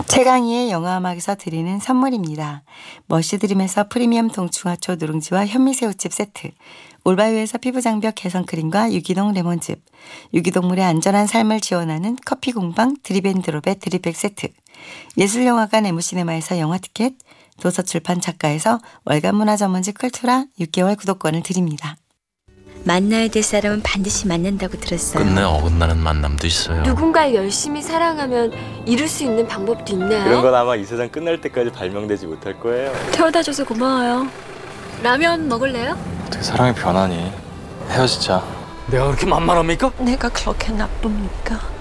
최강희의 영화음악에서 드리는 선물입니다. 머시드림에서 프리미엄 동충하초 누룽지와 현미새우칩 세트, 올바이오에서 피부장벽 개선크림과 유기농 레몬즙, 유기동물의 안전한 삶을 지원하는 커피공방 드립앤드롭의 드립백 세트, 예술영화관 에무시네마에서 영화티켓, 도서출판 작가에서 월간 문화전문지 컬투라 6개월 구독권을 드립니다. 만나야 될 사람은 반드시 만난다고 들었어요. 끝내 어긋나는 만남도 있어요. 누군가를 열심히 사랑하면 이룰 수 있는 방법도 있나요? 그런 건 아마 이 세상 끝날 때까지 발명되지 못할 거예요. 태워다 줘서 고마워요. 라면 먹을래요? 어떻게 사랑이 변하니? 헤어지자. 내가 그렇게 만만합니까? 내가 그렇게 나쁩니까?